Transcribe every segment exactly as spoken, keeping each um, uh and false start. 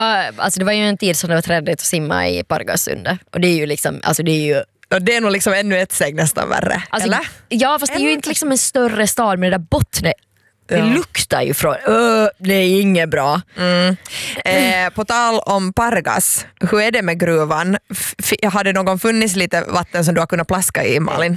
Alltså det var ju en tid som det var trädigt att simma i Pargassundet. Och det är ju liksom, alltså det är ju... Och det är nog liksom ännu ett steg nästan värre, alltså, eller? Ja, fast det är ju inte liksom en större stad med det där bottnet. Det Ja. luktar ju från, öh, det är inget bra. Mm. Eh, på tal om Pargas, hur är det med gruvan? F- har det någon funnits lite vatten som du har kunnat plaska i, Malin?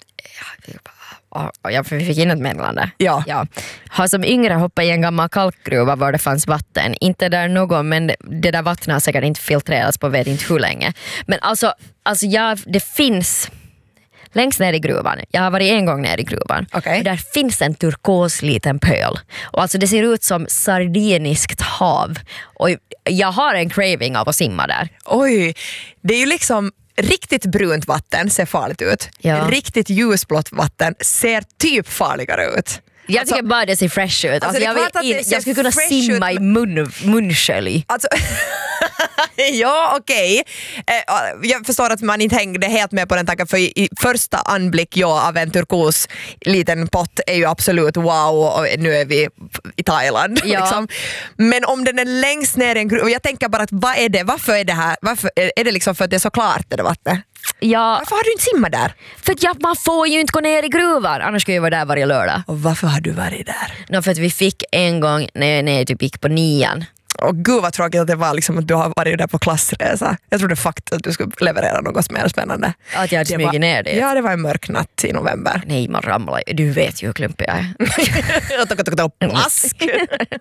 Ja, för vi fick in ett meddelande. Ja. Ja. Har som yngre hoppat i en gammal kalkgruva var det fanns vatten. Inte där någon, men det där vattnet har säkert inte filtrerats på vet inte hur länge. Men alltså, alltså ja, det finns... Längst ner i gruvan, jag har varit en gång ner i gruvan, okay. och där finns en turkos liten pöl. Och alltså det ser ut som sardiniskt hav. Och jag har en craving av att simma där. Oj, det är ju liksom riktigt brunt vatten ser farligt ut. Ja. Riktigt ljusblått vatten ser typ farligare ut. Jag alltså, tycker bara det ser fresh ut. Alltså, alltså jag, vill in, jag skulle kunna simma ut. i mun, munskölj. Alltså, ja, okej. Okay. Jag förstår att man inte hängde helt med på den tanken, för i, i första anblick ja, av en turkos liten pott är ju absolut wow, och nu är vi i Thailand. Ja. Liksom. Men om den är längst ner i en gruva, jag tänker bara att vad är det? Varför är det här? Varför, är det liksom för att det är så klart det vattnet? Ja. Varför har du inte simmat där? För att ja, man får ju inte gå ner i gruvan, annars skulle jag vara där varje lördag. Och varför har du varit där? No, för att vi fick en gång när, när jag typ gick på nian. Och gud vad tråkigt att det var liksom att du har varit där på klassresa. Jag trodde faktiskt att du skulle leverera något mer spännande. Att jag hade smugit var, ner det. Ja, det var en mörk natt i november. Nej, man ramlar. Du vet ju hur klumpig jag är. Plask!